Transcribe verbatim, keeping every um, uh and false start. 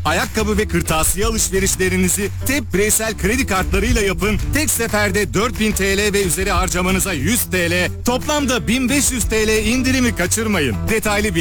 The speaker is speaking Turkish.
Ayakkabı ve kırtasiye alışverişlerinizi TEP bireysel kredi kartlarıyla yapın. Tek seferde dört bin T L ve üzeri harcamanıza yüz T L, toplamda bin beş yüz T L indirimi kaçırmayın. Detaylı bilgi